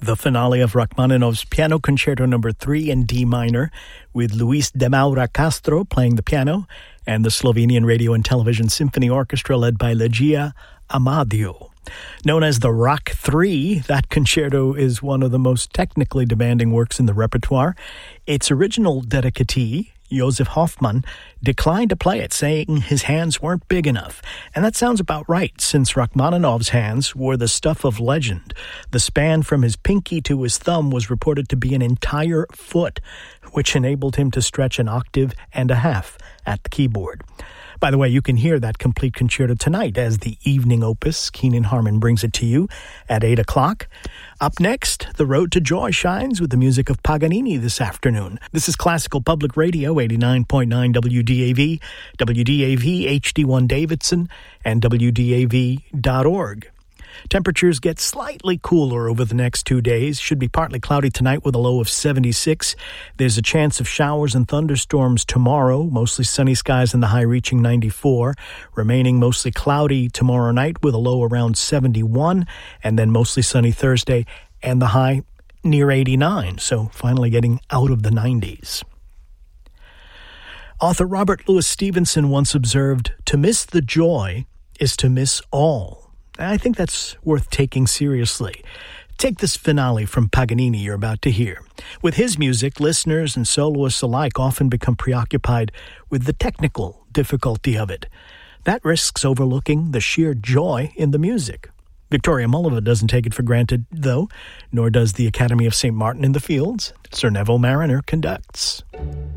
The finale of Rachmaninoff's Piano Concerto No. 3 in D minor, with Luis de Maura Castro playing the piano, and the Slovenian Radio and Television Symphony Orchestra led by Legia Amadio. Known as the Rach 3, that concerto is one of the most technically demanding works in the repertoire. Its original dedicatee, Josef Hoffmann, declined to play it, saying his hands weren't big enough. And that sounds about right, since Rachmaninoff's hands were the stuff of legend. The span from his pinky to his thumb was reported to be an entire foot, which enabled him to stretch an octave and a half at the keyboard. By the way, you can hear that complete concerto tonight as the evening opus. Keenan Harmon brings it to you at 8 o'clock. Up next, The Road to Joy shines with the music of Paganini this afternoon. This is Classical Public Radio, 89.9 WDAV, WDAV HD1 Davidson, and WDAV.org. Temperatures get slightly cooler over the next 2 days. Should be partly cloudy tonight with a low of 76. There's a chance of showers and thunderstorms tomorrow, mostly sunny skies and the high reaching 94. Remaining mostly cloudy tomorrow night with a low around 71, and then mostly sunny Thursday and the high near 89, so finally getting out of the 90s. Author Robert Louis Stevenson once observed, "To miss the joy is to miss all." I think that's worth taking seriously. Take this finale from Paganini you're about to hear. With his music, listeners and soloists alike often become preoccupied with the technical difficulty of it. That risks overlooking the sheer joy in the music. Victoria Mullova doesn't take it for granted, though, nor does the Academy of St. Martin in the Fields. Sir Neville Marriner conducts.